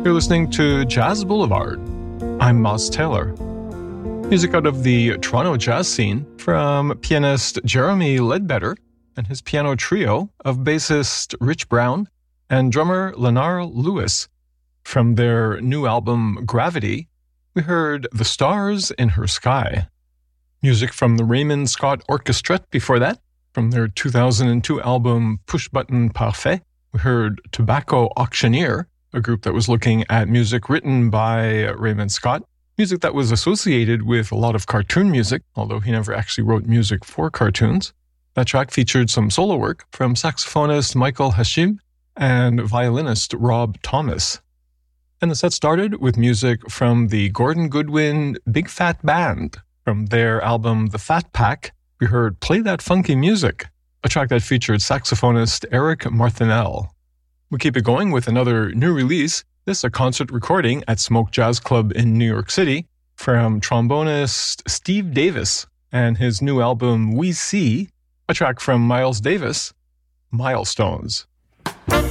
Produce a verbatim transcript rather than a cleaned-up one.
You're listening to Jazz Boulevard. I'm Moss Taylor. Music out of the Toronto jazz scene from pianist Jeremy Ledbetter and his piano trio of bassist Rich Brown and drummer Lenar Lewis. From their new album Gravity, we heard The Stars in Her Sky. Music from the Raymond Scott Orchestrette before that. From their two thousand two album Push Button Parfait, we heard Tobacco Auctioneer, a group that was looking at music written by Raymond Scott, music that was associated with a lot of cartoon music, although he never actually wrote music for cartoons. That track featured some solo work from saxophonist Michael Hashim and violinist Rob Thomas. And the set started with music from the Gordon Goodwin Big Fat Band. From their album The Fat Pack, we heard Play That Funky Music, a track that featured saxophonist Eric Marthinel. We keep it going with another new release. This is a concert recording at Smoke Jazz Club in New York City from trombonist Steve Davis and his new album We See, a track from Miles Davis, Milestones.